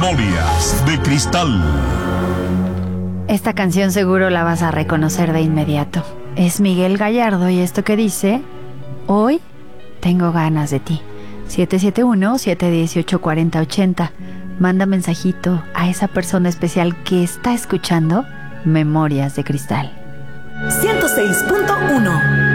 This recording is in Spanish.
Memorias de Cristal. Esta canción seguro la vas a reconocer de inmediato. Es Miguel Gallardo y esto que dice: hoy tengo ganas de ti. 771-718-4080. Manda mensajito a esa persona especial que está escuchando Memorias de Cristal. 106.1